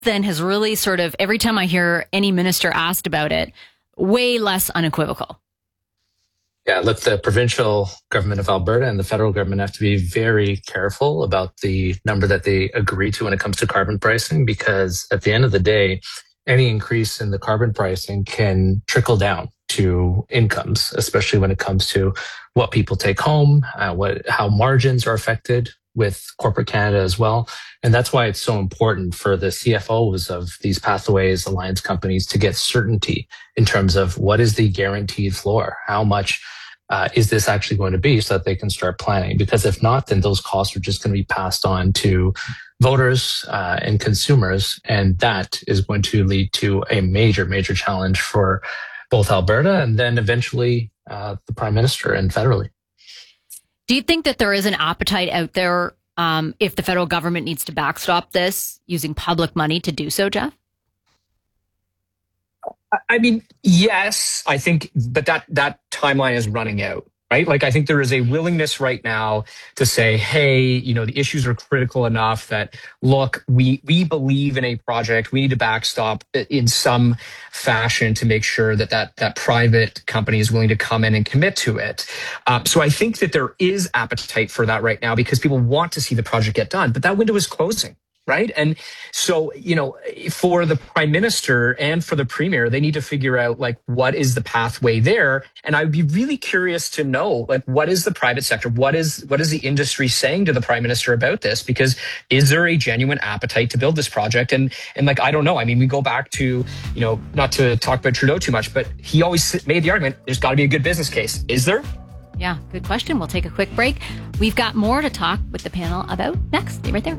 then has really sort of, every time I hear any minister asked about it, way less unequivocal. Yeah, look, the provincial government of Alberta and the federal government have to be very careful about the number that they agree to when it comes to carbon pricing, because at the end of the day, any increase in the carbon pricing can trickle down to incomes, especially when it comes to what people take home, how margins are affected with corporate Canada as well. And that's why it's so important for the CFOs of these Pathways Alliance companies to get certainty in terms of what is the guaranteed floor, how much is this actually going to be, so that they can start planning. Because if not, then those costs are just going to be passed on to voters and consumers. And that is going to lead to a major, major challenge for both Alberta and then eventually the Prime Minister and federally. Do you think that there is an appetite out there if the federal government needs to backstop this using public money to do so, Jeff? I mean, yes, I think, but that timeline is running out, right? Like, I think there is a willingness right now to say, hey, the issues are critical enough that, look, we believe in a project. We need to backstop in some fashion to make sure that private company is willing to come in and commit to it. So I think that there is appetite for that right now because people want to see the project get done, but that window is closing. Right. And so, for the Prime Minister and for the Premier, they need to figure out, what is the pathway there? And I would be really curious to know, what is the private sector? What is the industry saying to the Prime Minister about this? Because is there a genuine appetite to build this project? And I don't know. I mean, we go back to, not to talk about Trudeau too much, but he always made the argument, there's got to be a good business case. Is there? Yeah, good question. We'll take a quick break. We've got more to talk with the panel about next. Stay right there.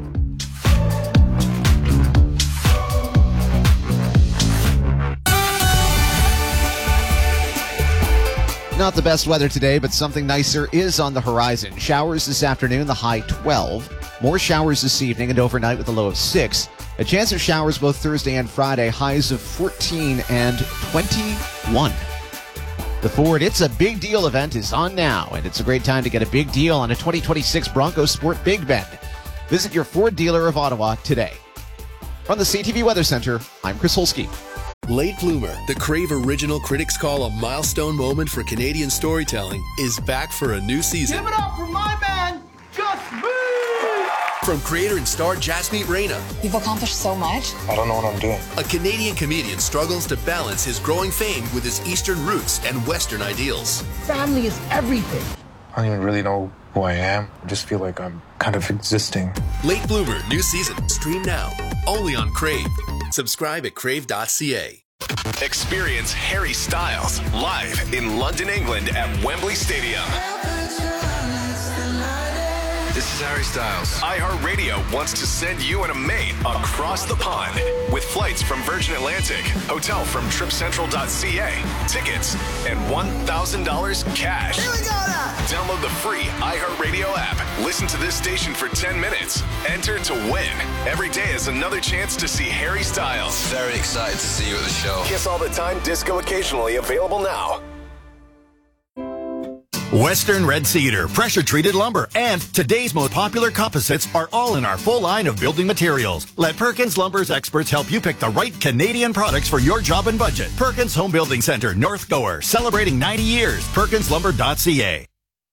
Not the best weather today, but something nicer is on the horizon. Showers this afternoon, the high 12. More showers this evening and overnight with a low of 6. A chance of showers both Thursday and Friday, highs of 14 and 21. The Ford It's a Big Deal event is on now, and it's a great time to get a big deal on a 2026 Bronco Sport Big Bend. Visit your Ford dealer of Ottawa today. From the CTV Weather Center, I'm Chris Holsky. Late Bloomer, the Crave original critics call a milestone moment for Canadian storytelling, is back for a new season. Give it up for my man, Just Me! From creator and star Jasmeet Reina. You've accomplished so much. I don't know what I'm doing. A Canadian comedian struggles to balance his growing fame with his Eastern roots and Western ideals. Family is everything. I don't even really know who I am. I just feel like I'm kind of existing. Late Bloomer, new season. Stream now. Only on Crave. Subscribe at crave.ca. Experience Harry Styles live in London, England at Wembley Stadium. This is Harry Styles. iHeartRadio wants to send you and a mate across the pond with flights from Virgin Atlantic, hotel from tripcentral.ca, tickets, and $1,000 cash. Here we go now. Download the free iHeartRadio app. Listen to this station for 10 minutes. Enter to win. Every day is another chance to see Harry Styles. Very excited to see you at the show. Kiss all the time, disco occasionally, available now. Western Red Cedar, pressure-treated lumber, and today's most popular composites are all in our full line of building materials. Let Perkins Lumber's experts help you pick the right Canadian products for your job and budget. Perkins Home Building Center, North Gower, celebrating 90 years. PerkinsLumber.ca.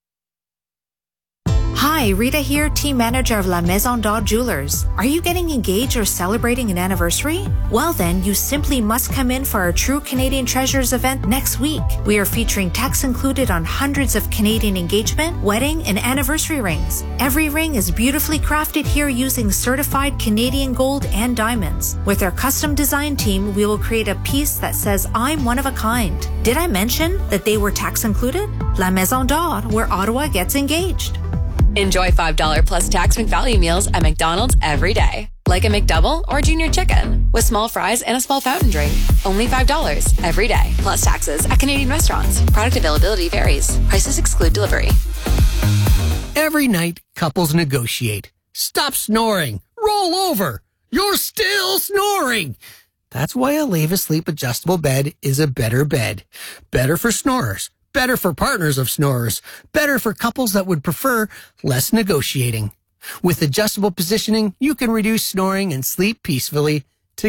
Hi, Rita here, team manager of La Maison d'Or Jewelers. Are you getting engaged or celebrating an anniversary? Well then, you simply must come in for our True Canadian Treasures event next week. We are featuring tax included on hundreds of Canadian engagement, wedding, and anniversary rings. Every ring is beautifully crafted here using certified Canadian gold and diamonds. With our custom design team, we will create a piece that says, I'm one of a kind. Did I mention that they were tax included? La Maison d'Or, where Ottawa gets engaged. Enjoy $5 plus tax McValue meals at McDonald's every day. Like a McDouble or Junior Chicken with small fries and a small fountain drink. Only $5 every day. Plus taxes at Canadian restaurants. Product availability varies. Prices exclude delivery. Every night, couples negotiate. Stop snoring. Roll over. You're still snoring. That's why a Leva Sleep adjustable bed is a better bed. Better for snorers. Better for partners of snorers. Better for couples that would prefer less negotiating. With adjustable positioning, you can reduce snoring and sleep peacefully